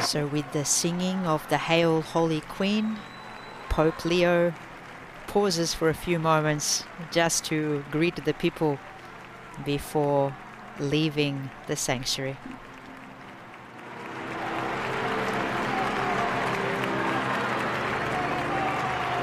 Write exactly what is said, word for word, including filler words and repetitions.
So with the singing of the Hail Holy Queen, Pope Leo pauses for a few moments just to greet the people before leaving the sanctuary.